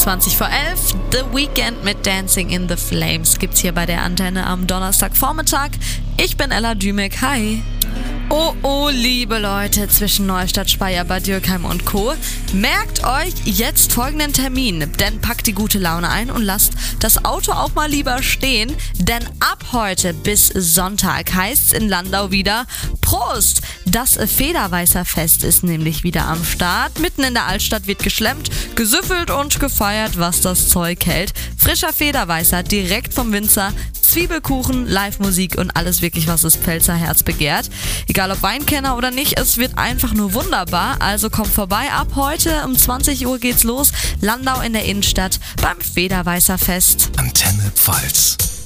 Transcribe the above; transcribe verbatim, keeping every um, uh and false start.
vierundzwanzig vor elf. The Weeknd mit Dancing in the Flames gibt's hier bei der Antenne am Donnerstagvormittag. Ich bin Ella Dümek. Hi. Oh, oh, liebe Leute zwischen Neustadt, Speyer, Bad Dürkheim und Co. Merkt euch jetzt folgenden Termin, denn packt die gute Laune ein und lasst das Auto auch mal lieber stehen, denn ab heute bis Sonntag heißt's in Landau wieder Prost! Das Federweißer Fest ist nämlich wieder am Start. Mitten in der Altstadt wird geschlemmt, gesüffelt und gefeiert, was das Zeug hält. Frischer Federweißer direkt vom Winzer, Zwiebelkuchen, Live-Musik und alles wirklich, was das Pfälzer Herz begehrt. Egal ob Weinkenner oder nicht, es wird einfach nur wunderbar. Also kommt vorbei, ab heute um zwanzig Uhr geht's los. Landau in der Innenstadt beim Federweißer Fest. Antenne Pfalz.